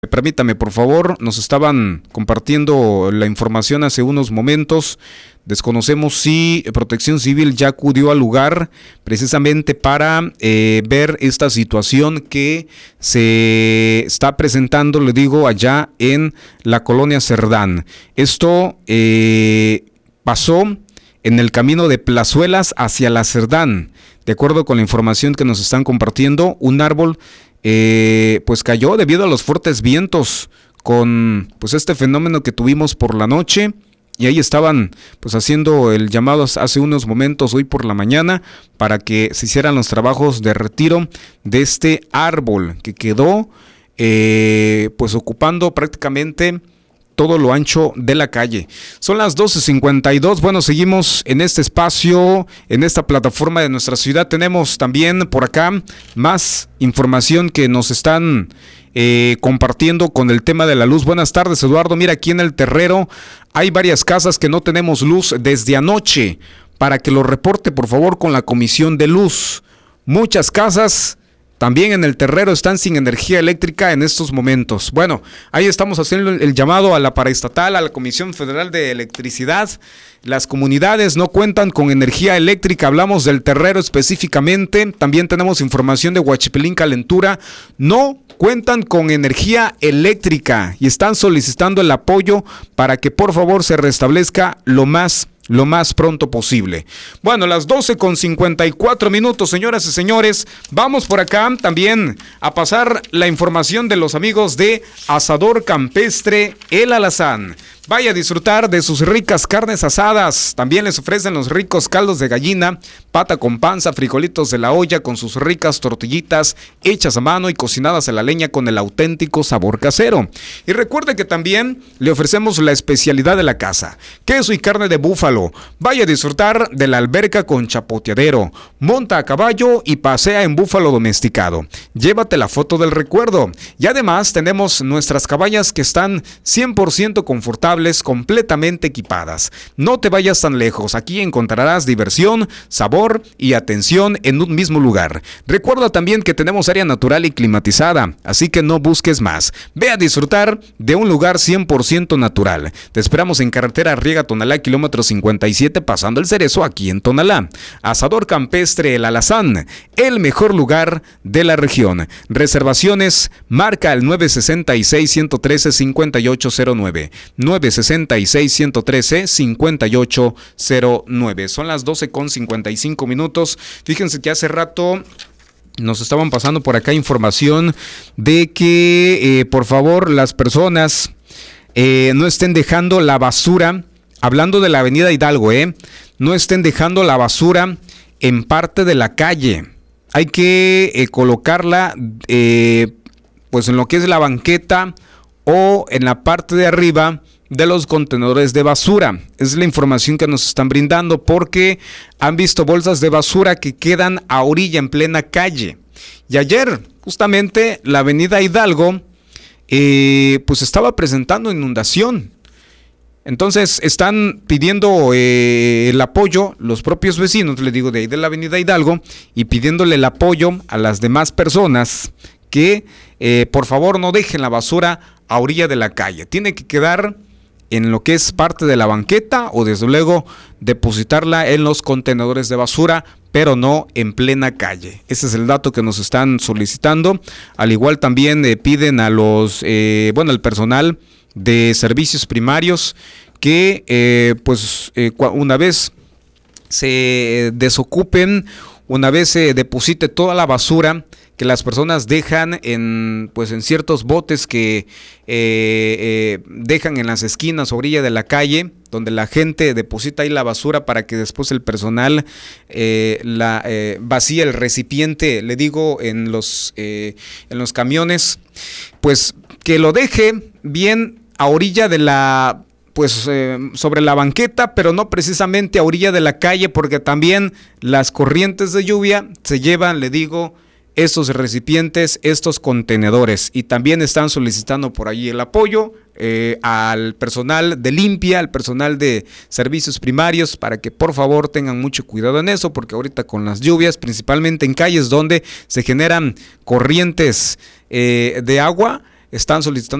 Permítame, por favor, nos estaban compartiendo la información hace unos momentos. Desconocemos si Protección Civil ya acudió al lugar precisamente para ver esta situación que se está presentando, le digo, allá en la colonia Cerdán. Esto pasó en el camino de Plazuelas hacia la Cerdán. De acuerdo con la información que nos están compartiendo, un árbol pues cayó debido a los fuertes vientos con pues este fenómeno que tuvimos por la noche, y ahí estaban pues haciendo el llamado hace unos momentos hoy por la mañana para que se hicieran los trabajos de retiro de este árbol que quedó pues ocupando prácticamente todo lo ancho de la calle. Son las 12:52. Bueno, seguimos en este espacio, en esta plataforma de nuestra ciudad. Tenemos también por acá más información que nos están compartiendo con el tema de la luz. Buenas tardes, Eduardo. Mira, aquí en el Terrero hay varias casas que no tenemos luz desde anoche. Para que lo reporte, por favor, con la Comisión de Luz. Muchas casas también en el Terrero están sin energía eléctrica en estos momentos. Bueno, ahí estamos haciendo el llamado a la paraestatal, a la Comisión Federal de Electricidad. Las comunidades no cuentan con energía eléctrica, hablamos del Terrero específicamente. También tenemos información de Huachipilín, Calentura. No cuentan con energía eléctrica y están solicitando el apoyo para que por favor se restablezca lo más pronto posible. Bueno, las 12:54, señoras y señores. Vamos por acá también a pasar la información de los amigos de Asador Campestre El Alazán. Vaya a disfrutar de sus ricas carnes asadas. También les ofrecen los ricos caldos de gallina, pata con panza, frijolitos de la olla con sus ricas tortillitas hechas a mano y cocinadas a la leña con el auténtico sabor casero. Y recuerde que también le ofrecemos la especialidad de la casa, queso y carne de búfalo. Vaya a disfrutar de la alberca con chapoteadero, monta a caballo y pasea en búfalo domesticado. Llévate la foto del recuerdo. Y además tenemos nuestras cabañas que están 100% confortables, completamente equipadas. No te vayas tan lejos, aquí encontrarás diversión, sabor y atención en un mismo lugar. Recuerda también que tenemos área natural y climatizada, así que no busques más. Ve a disfrutar de un lugar 100% natural. Te esperamos en carretera Arriaga-Tonalá, kilómetro 57, pasando el Cerezo, aquí en Tonalá. Asador Campestre El Alazán, el mejor lugar de la región. Reservaciones, marca el 966-113-5809. 966-113-5809. Son las 12:55. Fíjense que hace rato nos estaban pasando por acá información de que por favor las personas no estén dejando la basura, hablando de la avenida Hidalgo, no estén dejando la basura en parte de la calle. Hay que colocarla pues en lo que es la banqueta o en la parte de arriba de los contenedores de basura. Es la información que nos están brindando, porque han visto bolsas de basura que quedan a orilla en plena calle. Y ayer, justamente, la avenida Hidalgo pues estaba presentando inundación. Entonces están pidiendo el apoyo, los propios vecinos, les digo, de ahí de la avenida Hidalgo, y pidiéndole el apoyo a las demás personas que por favor no dejen la basura a orilla de la calle. Tiene que quedar en lo que es parte de la banqueta, o desde luego depositarla en los contenedores de basura, pero no en plena calle. Ese es el dato que nos están solicitando. Al igual también piden a los el personal de servicios primarios que una vez se desocupen, una vez se deposite toda la basura que las personas dejan en ciertos botes que dejan en las esquinas, orilla de la calle, donde la gente deposita ahí la basura para que después el personal vacíe el recipiente, le digo, en los camiones, pues que lo deje bien a orilla de la sobre la banqueta, pero no precisamente a orilla de la calle, porque también las corrientes de lluvia se llevan, le digo, estos recipientes, estos contenedores, y también están solicitando por allí el apoyo al personal de limpia, al personal de servicios primarios, para que por favor tengan mucho cuidado en eso, porque ahorita con las lluvias, principalmente en calles donde se generan corrientes de agua, están solicitando